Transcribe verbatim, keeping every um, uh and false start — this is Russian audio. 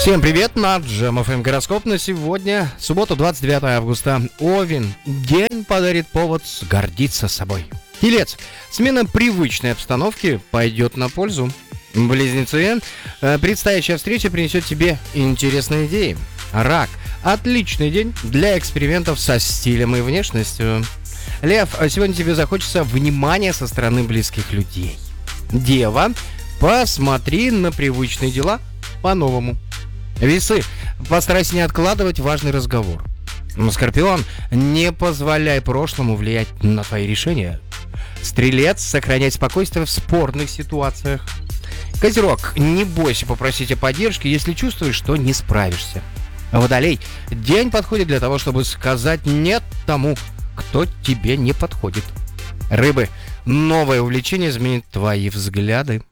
Всем привет, на Джем эф эм гороскоп на сегодня, суббота, двадцать девятое августа. Овен. День подарит повод гордиться собой. Телец. Смена привычной обстановки пойдет на пользу. Близнецы. Предстоящая встреча принесет тебе интересные идеи. Рак. Отличный день для экспериментов со стилем и внешностью. Лев. Сегодня тебе захочется внимания со стороны близких людей. Дева. Посмотри на привычные дела по-новому. Весы. Постарайся не откладывать важный разговор. Скорпион. Не позволяй прошлому влиять на твои решения. Стрелец. Сохраняй спокойствие в спорных ситуациях. Козерог. Не бойся попросить о поддержке, если чувствуешь, что не справишься. Водолей. День подходит для того, чтобы сказать «нет» тому, кто тебе не подходит. Рыбы. Новое увлечение изменит твои взгляды.